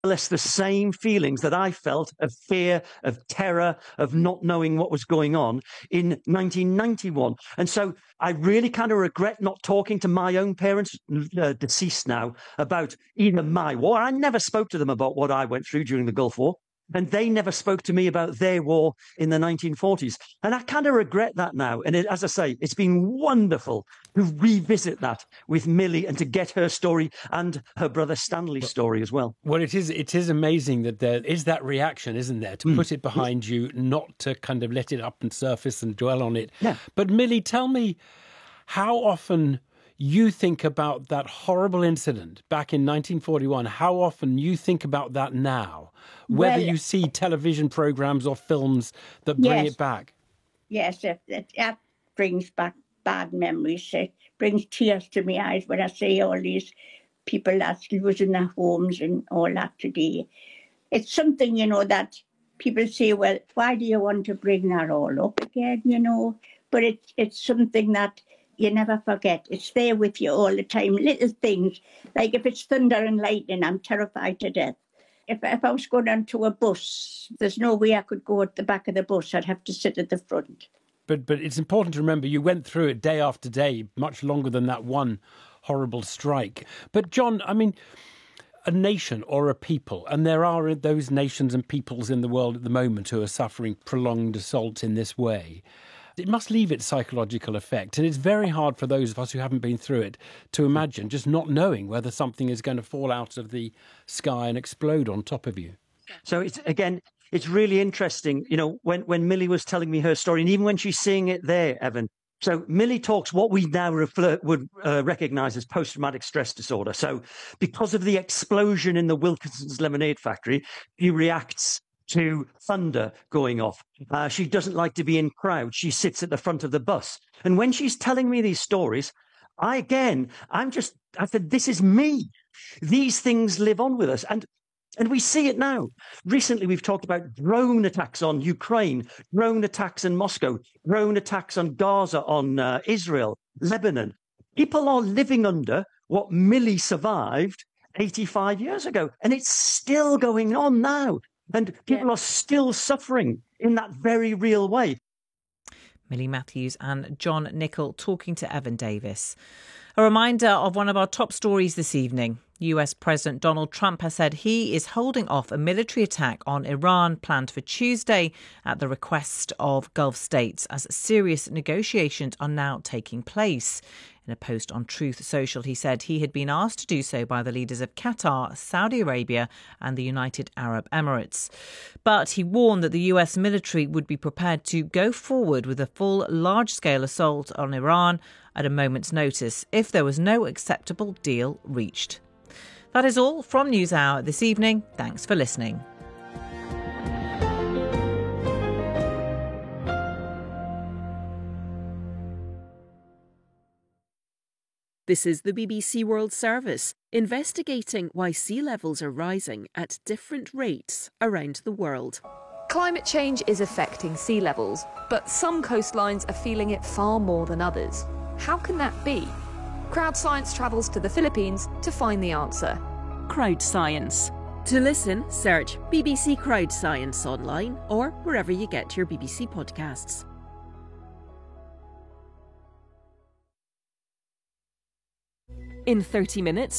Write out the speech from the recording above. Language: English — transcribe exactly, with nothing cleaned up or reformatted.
less the same feelings that I felt of fear, of terror, of not knowing what was going on in nineteen ninety-one. And so I really kind of regret not talking to my own parents, uh, deceased now, about even my war. I never spoke to them about what I went through during the Gulf War. And they never spoke to me about their war in the nineteen forties. And I kind of regret that now. And it, as I say, it's been wonderful to revisit that with Millie and to get her story and her brother Stanley's story as well. Well, it is it is amazing that there is that reaction, isn't there, to mm. put it behind you, not to kind of let it up and surface and dwell on it. Yeah. But Millie, tell me how often you think about that horrible incident back in nineteen forty-one, how often you think about that now, whether well, you see television programs or films that bring yes, it back. Yes, that, that brings back bad memories. It brings tears to my eyes when I see all these people that's losing their homes and all that today. It's something, you know, that people say, well, why do you want to bring that all up again, you know? But it, it's something that you never forget. It's there with you all the time. Little things, like if it's thunder and lightning, I'm terrified to death. If, if I was going onto a bus, there's no way I could go at the back of the bus. I'd have to sit at the front. But but it's important to remember you went through it day after day, much longer than that one horrible strike. But John, I mean, a nation or a people, and there are those nations and peoples in the world at the moment who are suffering prolonged assault in this way. It must leave its psychological effect. And it's very hard for those of us who haven't been through it to imagine just not knowing whether something is going to fall out of the sky and explode on top of you. So it's, again, it's really interesting, you know, when, when Millie was telling me her story, and even when she's seeing it there, Evan. So Millie talks what we now refer, would uh, recognise as post-traumatic stress disorder. So because of the explosion in the Wilkinson's lemonade factory, she reacts to thunder going off. Uh, she doesn't like to be in crowds. She sits at the front of the bus. And when she's telling me these stories, I, again, I'm just, I said, this is me. These things live on with us. And and we see it now. Recently, we've talked about drone attacks on Ukraine, drone attacks in Moscow, drone attacks on Gaza, on uh, Israel, Lebanon. People are living under what Millie survived eighty-five years ago. And it's still going on now. And people yeah. are still suffering in that very real way. Millie Matthews and John Nichol talking to Evan Davis. A reminder of one of our top stories this evening. U S President Donald Trump has said he is holding off a military attack on Iran planned for Tuesday at the request of Gulf states as serious negotiations are now taking place. In a post on Truth Social, he said he had been asked to do so by the leaders of Qatar, Saudi Arabia and the United Arab Emirates. But he warned that the U S military would be prepared to go forward with a full large-scale assault on Iran at a moment's notice if there was no acceptable deal reached. That is all from NewsHour this evening. Thanks for listening. This is the B B C World Service, investigating why sea levels are rising at different rates around the world. Climate change is affecting sea levels, but some coastlines are feeling it far more than others. How can that be? Crowd Science travels to the Philippines to find the answer. Crowd Science. To listen, search B B C Crowd Science online or wherever you get your B B C podcasts. In thirty minutes,